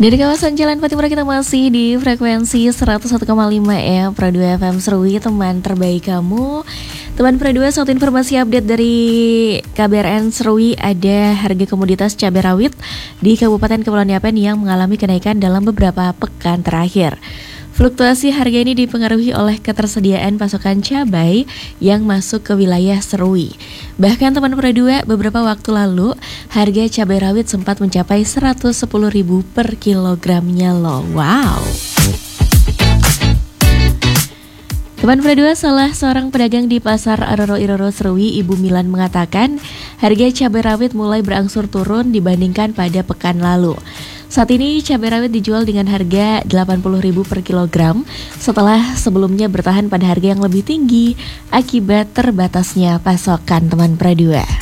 Dari kawasan Jalan Patimura kita masih di frekuensi 101,5 ya Pro 2 FM Serui, teman terbaik kamu. Teman Pro 2, suatu informasi update dari KBRN Serui. Ada harga komoditas cabai rawit di Kabupaten Kepulauan Yapen yang mengalami kenaikan dalam beberapa pekan terakhir. Fluktuasi harga ini dipengaruhi oleh ketersediaan pasokan cabai yang masuk ke wilayah Serui. Bahkan teman Pro 2, beberapa waktu lalu harga cabai rawit sempat mencapai 110.000 per kilogramnya loh. Wow. Teman Pro 2, salah seorang pedagang di Pasar Aroro Iroro Serui, Ibu Milan, mengatakan harga cabai rawit mulai berangsur turun dibandingkan pada pekan lalu. Saat ini cabai rawit dijual dengan harga 80.000 per kilogram setelah sebelumnya bertahan pada harga yang lebih tinggi akibat terbatasnya pasokan, teman Pro 2.